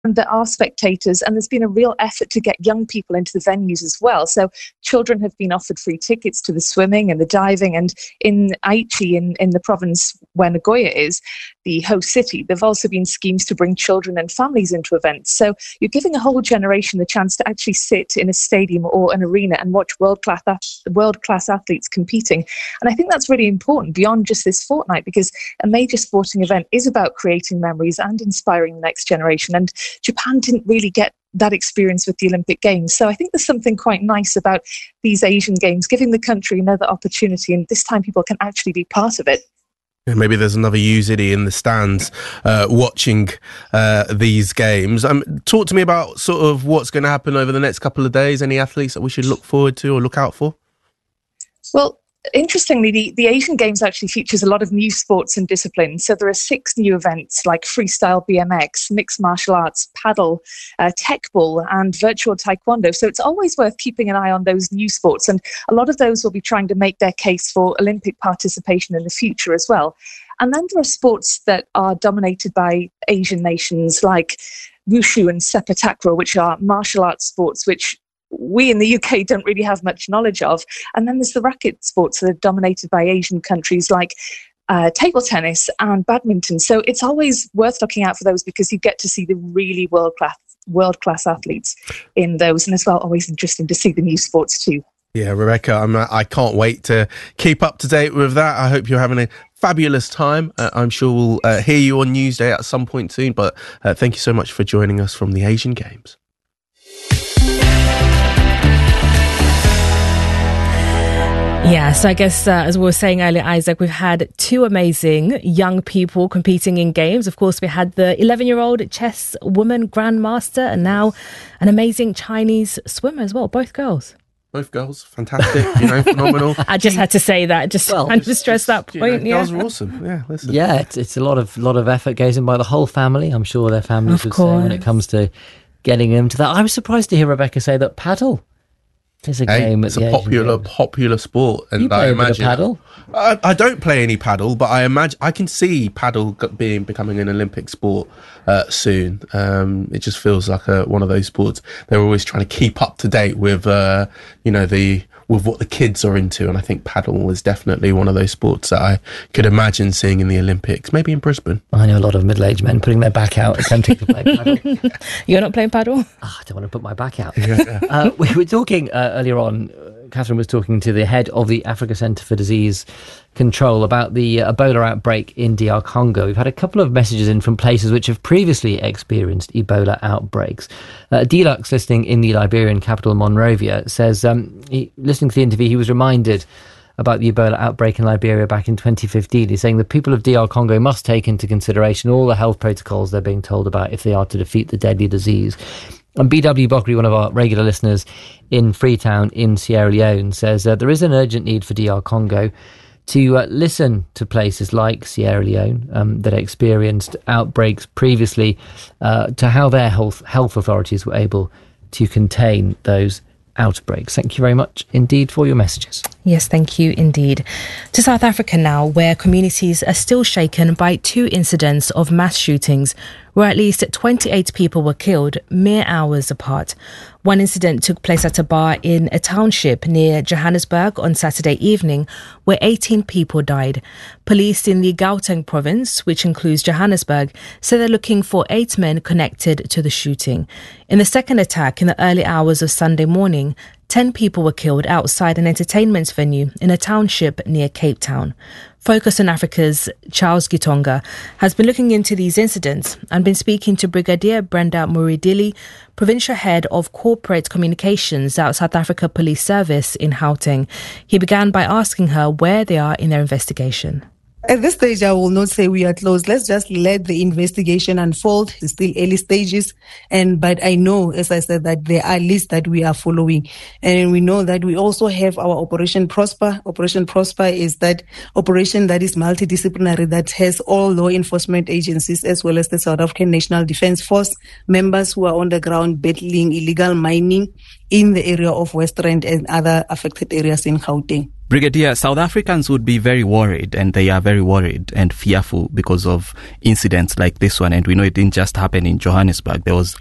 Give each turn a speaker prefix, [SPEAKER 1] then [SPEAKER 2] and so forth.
[SPEAKER 1] there are spectators, and there's been a real effort to get young people into the venues as well. So children have been offered free tickets to the swimming and the diving. And in Aichi, in the province where Nagoya is, the host city, there have also been schemes to bring children and families into events. So you're giving a whole generation the chance to actually sit in a stadium or an arena and watch world-class athletes competing. And I think that's really important beyond just this fortnight, because a major sporting event is about creating memories and inspiring the next generation. And Japan didn't really get that experience with the Olympic Games. So I think there's something quite nice about these Asian Games, giving the country another opportunity, and this time people can actually be part of it.
[SPEAKER 2] Maybe there's another Uzidi in the stands watching these games. Talk to me about sort of what's going to happen over the next couple of days. Any athletes that we should look forward to or look out for?
[SPEAKER 1] Well, interestingly, the Asian Games actually features a lot of new sports and disciplines. So there are 6 new events like freestyle BMX, mixed martial arts, paddle, tech ball, and virtual taekwondo. So it's always worth keeping an eye on those new sports. And a lot of those will be trying to make their case for Olympic participation in the future as well. And then there are sports that are dominated by Asian nations like wushu and sepak takraw, which are martial arts sports, which we in the UK don't really have much knowledge of. And then there's the racket sports that are dominated by Asian countries like table tennis and badminton. So it's always worth looking out for those, because you get to see the really world-class athletes in those. And as well, always interesting to see the new sports too.
[SPEAKER 2] Yeah, Rebecca, I can't wait to keep up to date with that. I hope you're having a fabulous time. I'm sure we'll hear you on Newsday at some point soon. But thank you so much for joining us from the Asian Games.
[SPEAKER 3] Yeah, so I guess as we were saying earlier, Isaac, we've had 2 amazing young people competing in games. Of course, we had the 11-year-old chess woman grandmaster, and now an amazing Chinese swimmer as well, both girls.
[SPEAKER 2] Both girls, fantastic, phenomenal.
[SPEAKER 3] I just had to say that, just to stress that point.
[SPEAKER 2] Girls are awesome. Yeah, listen.
[SPEAKER 4] Yeah, it's a lot of effort goes in by the whole family. I'm sure their families would say when it comes to getting them to that. I was surprised to hear Rebecca say that paddle. It's a game.
[SPEAKER 2] It's a popular sport, and
[SPEAKER 4] you play
[SPEAKER 2] I imagine
[SPEAKER 4] paddle.
[SPEAKER 2] I don't play any paddle, but I imagine I can see paddle becoming an Olympic sport soon. It just feels like one of those sports they're always trying to keep up to date with. With what the kids are into, and I think paddle is definitely one of those sports that I could imagine seeing in the Olympics, maybe in Brisbane.
[SPEAKER 4] I know a lot of middle-aged men putting their back out attempting to play paddle.
[SPEAKER 3] You're not playing paddle?
[SPEAKER 4] I don't want to put my back out. We were talking earlier on, Catherine was talking to the head of the Africa Centre for Disease Control about the Ebola outbreak in DR Congo. We've had a couple of messages in from places which have previously experienced Ebola outbreaks. Deluxe, listening in the Liberian capital Monrovia, says, listening to the interview, he was reminded about the Ebola outbreak in Liberia back in 2015. He's saying the people of DR Congo must take into consideration all the health protocols they're being told about if they are to defeat the deadly disease. And BW Bokri, one of our regular listeners in Freetown in Sierra Leone, says there is an urgent need for DR Congo to listen to places like Sierra Leone that experienced outbreaks previously to how their health authorities were able to contain those outbreaks. Thank you very much indeed for your messages.
[SPEAKER 3] Yes, thank you indeed. To South Africa now, where communities are still shaken by 2 incidents of mass shootings where at least 28 people were killed mere hours apart. One incident took place at a bar in a township near Johannesburg on Saturday evening, where 18 people died. Police in the Gauteng province, which includes Johannesburg, say they're looking for 8 men connected to the shooting. In the second attack in the early hours of Sunday morning, 10 people were killed outside an entertainment venue in a township near Cape Town. Focus on Africa's Charles Gitonga has been looking into these incidents and been speaking to Brigadier Brenda Muridili, Provincial Head of Corporate Communications at South Africa Police Service in Gauteng. He began by asking her where they are in their investigation.
[SPEAKER 5] At this stage, I will not say we are closed. Let's just let the investigation unfold. It's still early stages. But I know, as I said, that there are lists that we are following. And we know that we also have our Operation Prosper. Operation Prosper is that operation that is multidisciplinary, that has all law enforcement agencies as well as the South African National Defence Force members who are on the ground battling illegal mining in the area of West Rand and other affected areas in Gauteng.
[SPEAKER 6] Brigadier, South Africans would be very worried, and they are very worried and fearful because of incidents like this one. And we know it didn't just happen in Johannesburg. There was